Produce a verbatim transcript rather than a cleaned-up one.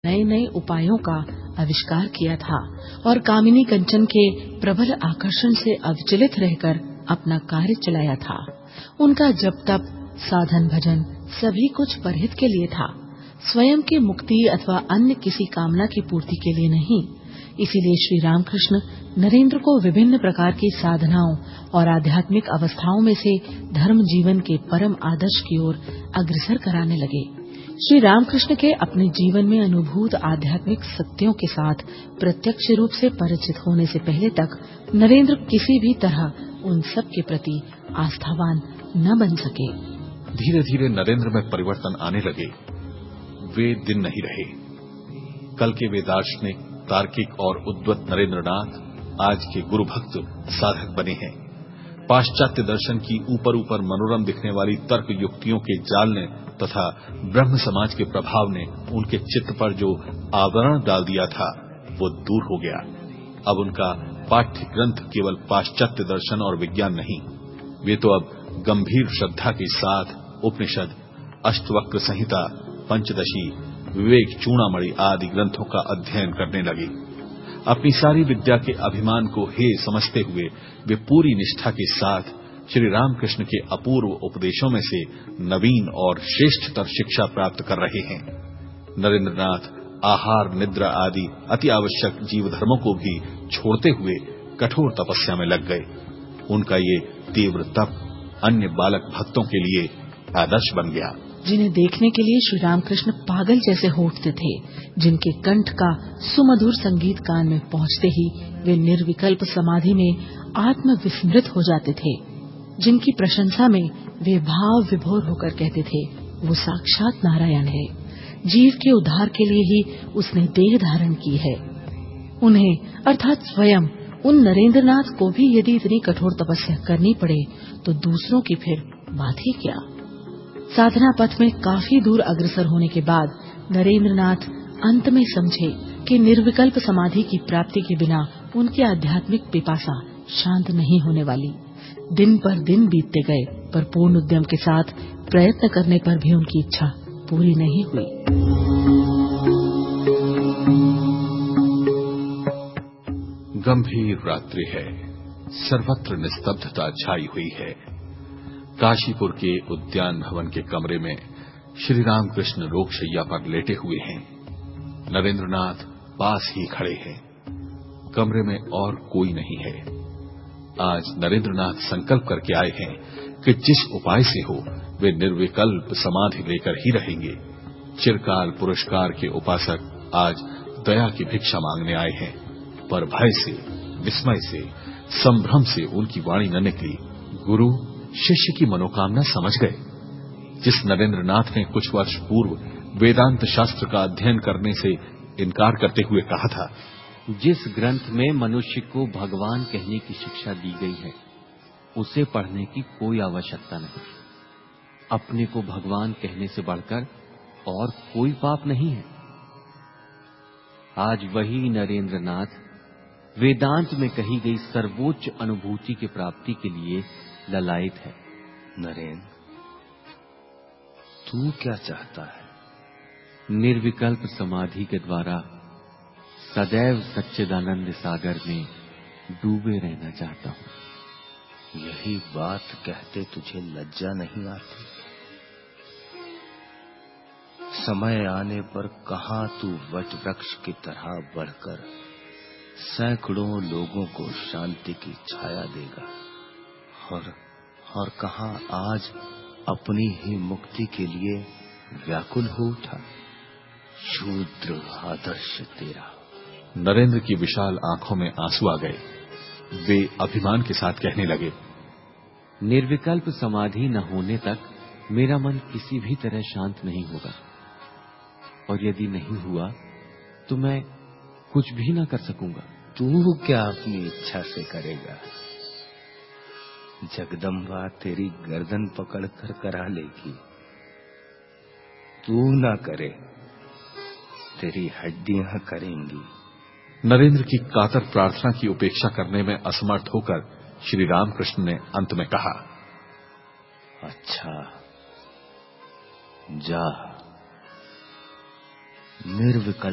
नए नए उपायों का आविष्कार किया था और कामिनी कंचन के प्रबल आकर्षण से अविचलित रहकर अपना कार्य चलाया था। उनका जप तप साधन भजन सभी कुछ परहित के लिए था, स्वयं की मुक्ति अथवा अन्य किसी कामना की पूर्ति के लिए नहीं। इसीलिए श्री रामकृष्ण नरेंद्र को विभिन्न प्रकार की साधनाओं और आध्यात्मिक अवस्थाओं में से धर्म जीवन के परम आदर्श की ओर अग्रसर कराने लगे। श्री रामकृष्ण के अपने जीवन में अनुभूत आध्यात्मिक सत्यों के साथ प्रत्यक्ष रूप से परिचित होने से पहले तक नरेंद्र किसी भी तरह उन सब के प्रति आस्थावान न बन सके। धीरे धीरे नरेंद्र में परिवर्तन आने लगे। वे दिन नहीं रहे। कल के वे दार्शनिक, तार्किक और उद्वत नरेंद्रनाथ आज के गुरु भक्त साधक बने हैं। पाश्चात्य दर्शन की ऊपर ऊपर मनोरम दिखने वाली तर्क युक्तियों के जाल ने तथा ब्रह्म समाज के प्रभाव ने उनके चित्त पर जो आवरण डाल दिया था वो दूर हो गया। अब उनका पाठ्य ग्रंथ केवल पाश्चात्य दर्शन और विज्ञान नहीं, वे तो अब गंभीर श्रद्धा के साथ उपनिषद, अष्टवक्र संहिता, पंचदशी, विवेक चूड़ामणि आदि ग्रंथों का अध्ययन करने लगे। अपनी सारी विद्या के अभिमान को हे समझते हुए वे पूरी निष्ठा के साथ श्री रामकृष्ण के अपूर्व उपदेशों में से नवीन और श्रेष्ठतर शिक्षा प्राप्त कर रहे हैं। नरेंद्रनाथ आहार, निद्रा आदि अति आवश्यक जीव धर्मों को भी छोड़ते हुए कठोर तपस्या में लग गए। उनका ये तीव्र तप अन्य बालक भक्तों के लिए आदर्श बन गया, जिन्हें देखने के लिए श्री रामकृष्ण पागल जैसे हो उठते थे, जिनके कंठ का सुमधुर संगीत कान में पहुंचते ही वे निर्विकल्प समाधि में आत्म विस्मृत हो जाते थे, जिनकी प्रशंसा में वे भाव विभोर होकर कहते थे, वो साक्षात नारायण है, जीव के उद्धार के लिए ही उसने देह धारण की है। उन्हें अर्थात स्वयं उन नरेंद्रनाथ को भी यदि इतनी कठोर तपस्या करनी पड़े तो दूसरों की फिर बात ही क्या। साधना पथ में काफी दूर अग्रसर होने के बाद नरेंद्रनाथ अंत में समझे कि निर्विकल्प समाधि की प्राप्ति के बिना उनकी आध्यात्मिक पिपासा शांत नहीं होने वाली। दिन पर दिन बीतते गए, पर पूर्ण उद्यम के साथ प्रयत्न करने पर भी उनकी इच्छा पूरी नहीं हुई। गंभीर रात्रि है, सर्वत्र निस्तब्धता छाई हुई है। काशीपुर के उद्यान भवन के कमरे में श्री रामकृष्ण रोगशैया पर लेटे हुए हैं। नरेंद्रनाथ पास ही खड़े हैं। कमरे में और कोई नहीं है। आज नरेंद्रनाथ संकल्प करके आए हैं कि जिस उपाय से हो वे निर्विकल्प समाधि लेकर ही रहेंगे। चिरकाल पुरस्कार के उपासक आज दया की भिक्षा मांगने आए हैं, पर भय से, विस्मय से, संभ्रम से उनकी वाणी न निकली। गुरु शिष्य की मनोकामना समझ गए। जिस नरेंद्रनाथ ने कुछ वर्ष पूर्व वेदांत शास्त्र का अध्ययन करने से इनकार करते हुए कहा था, जिस ग्रंथ में मनुष्य को भगवान कहने की शिक्षा दी गई है उसे पढ़ने की कोई आवश्यकता नहीं। अपने को भगवान कहने से बढ़कर और कोई पाप नहीं है। आज वही नरेंद्रनाथ वेदांत में कही गई सर्वोच्च अनुभूति की प्राप्ति के लिए ललायित है। नरेंद्र, तू क्या चाहता है? निर्विकल्प समाधि के द्वारा सदैव सच्चिदानंद सागर में डूबे रहना चाहता हूं। यही बात कहते तुझे लज्जा नहीं आती? समय आने पर कहां तू वट वृक्ष की तरह बढ़कर सैकड़ों लोगों को शांति की छाया देगा, और और कहां आज अपनी ही मुक्ति के लिए व्याकुल हो उठा। शूद्र आदर्श तेरा। नरेंद्र की विशाल आंखों में आंसू आ गए। वे अभिमान के साथ कहने लगे, निर्विकल्प समाधि न होने तक मेरा मन किसी भी तरह शांत नहीं होगा, और यदि नहीं हुआ तो मैं कुछ भी ना कर सकूंगा। तू क्या अपनी इच्छा से करेगा? जगदम्बा तेरी गर्दन पकड़कर करा लेगी। तू ना करे, तेरी हड्डियां करेंगी। नरेंद्र की कातर प्रार्थना की उपेक्षा करने में असमर्थ होकर श्री रामकृष्ण ने अंत में कहा, अच्छा जा, निर्विकल्प